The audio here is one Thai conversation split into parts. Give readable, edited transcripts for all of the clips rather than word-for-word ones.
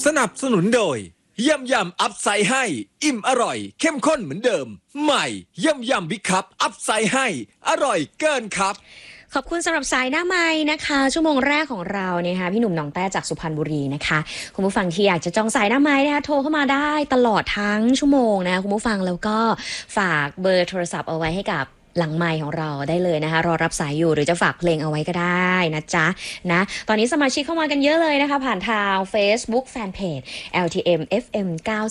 สนับสนุนโดยยำอัพไซด์ให้อิ่มอร่อยเข้มข้นเหมือนเดิมใหม่ยำบิ๊กคัพอัพไซด์ให้อร่อยเกินครับขอบคุณสำหรับสายหน้าไม้นะคะชั่วโมงแรกของเราเนี่ยค่ะพี่หนุ่มหนองแต้จากสุพรรณบุรีนะคะคุณผู้ฟังที่อยากจะจองสายหน้าไม้นะคะโทรเข้ามาได้ตลอดทั้งชั่วโมงนะคุณผู้ฟังแล้วก็ฝากเบอร์โทรศัพท์เอาไว้ให้กับหลังไมค์ของเราได้เลยนะคะรอรับสายอยู่หรือจะฝากเพลงเอาไว้ก็ได้นะจ๊ะนะตอนนี้สมาชิกเข้ามากันเยอะเลยนะคะผ่านทาง Facebook Fanpage LTM FM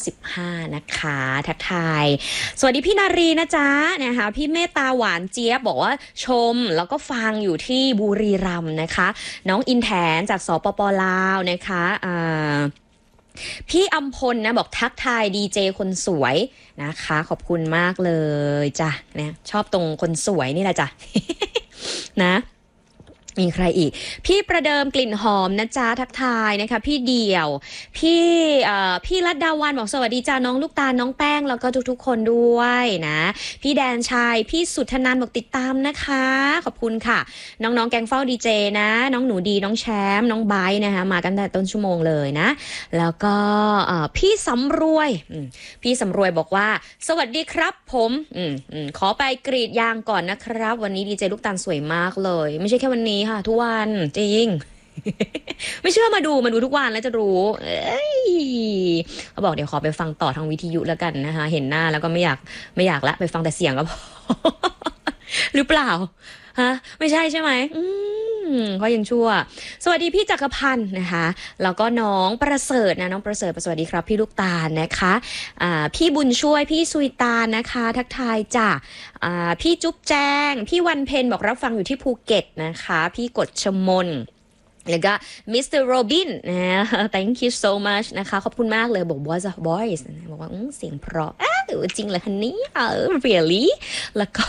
95นะคะทักทายสวัสดีพี่นารีนะจ๊ะนะคะพี่เมตตาหวานเจี๊ยบบอกว่าชมแล้วก็ฟังอยู่ที่บุรีรัมย์นะคะน้องอินแทนจากสปป.ลาวนะคะพี่อำพลนะบอกทักทายดีเจคนสวยนะคะขอบคุณมากเลยจ้ะนะชอบตรงคนสวยนี่แหละจ้ะ นะมีใครอีกพี่ประเดิมกลิ่นหอมนะจ๊ะทักทายนะคะพี่เดี่ยวพี่รัตดาวันบอกสวัสดีจ้าน้องลูกตาลน้องแป้งแล้วก็ทุกๆคนด้วยนะพี่แดนชัยพี่สุธนันท์บอกติดตามนะคะขอบคุณค่ะน้องๆแกงเฝ้าดีเจนะน้องหนูดีน้องแชมป์น้องไบร์ทนะคะมากันแต่ต้นชั่วโมงเลยนะแล้วก็พี่สำรวยบอกว่าสวัสดีครับผมขอไปกรีดยางก่อนนะครับวันนี้ดีเจลูกตาลสวยมากเลยไม่ใช่แค่วันนี้ค่ะทุกวันจริง ไม่เชื่อมาดูทุกวันแล้วจะรู้เขาบอกเดี๋ยวขอไปฟังต่อทางวิทยุแล้วกันนะคะเห็นหน้าแล้วก็ไม่อยากละไปฟังแต่เสียงก็พอ หรือเปล่าฮะไม่ใช่ใช่ไหมก็ยังชั่วสวัสดีพี่จักรพันธ์นะคะแล้วก็น้องประเสริฐนะน้องประเสริฐสวัสดีครับพี่ลูกตาลนะคะพี่บุญช่วยพี่สุยตาลนะคะทักทายจ้ะพี่จุ๊บแจงพี่วันเพ็ญบอกรับฟังอยู่ที่ภูเก็ตนะคะพี่กฎชมนแล้วก็มิสเตอร์โรบินนะ thank you so much นะคะขอบคุณมากเลยบอก was a voice บอกว่าเสียงเพราะจริงเหรอคะเนี่ย really แล้วก็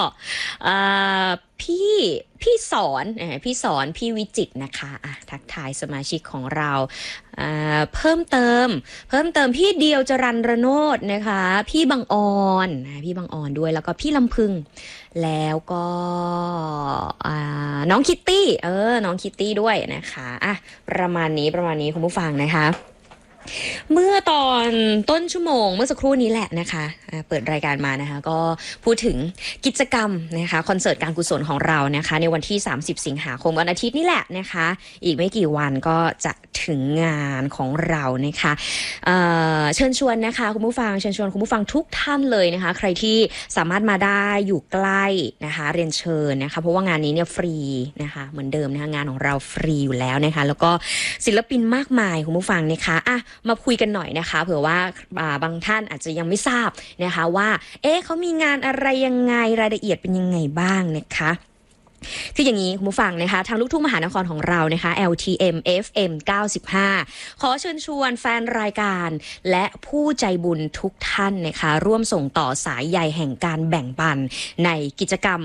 พี่สอนพี่วิจิตรนะคะทักทายสมาชิกของเราเพิ่มเติมพี่เดียวจรัญระโนดนะคะพี่บังออนด้วยแล้วก็พี่ลำพึงแล้วก็น้องคิตตี้น้องคิตตี้ด้วยนะคะประมาณนี้คุณผู้ฟังนะคะเมื่อตอนต้นชั่วโมงเมื่อสักครู่นี้แหละนะคะเปิดรายการมานะคะก็พูดถึงกิจกรรมนะคะคอนเสิร์ตการกุศลของเรานะคะในวันที่30สิงหาคมวันอาทิตย์นี่แหละนะคะอีกไม่กี่วันก็จะถึงงานของเรานะคะเชิญชวนนะคะคุณผู้ฟังทุกท่านเลยนะคะใครที่สามารถมาได้อยู่ใกล้นะคะเรียนเชิญนะคะเพราะว่างานนี้เนี่ยฟรีนะคะเหมือนเดิมนะคะงานของเราฟรีอยู่แล้วนะคะแล้วก็ศิลปินมากมายคุณผู้ฟังนะคะมาคุยกันหน่อยนะคะเผื่อว่าบางท่านอาจจะยังไม่ทราบนะคะว่าเขามีงานอะไรยังไงรายละเอียดเป็นยังไงบ้างนะคะคืออย่างนี้คุณผู้ฟังนะคะทางลูกทุ่งมหานครของเรานะคะ LTM FM 95ขอเชิญชวนแฟนรายการและผู้ใจบุญทุกท่านนะคะร่วมส่งต่อสายใยแห่งการแบ่งปันในกิจกรรม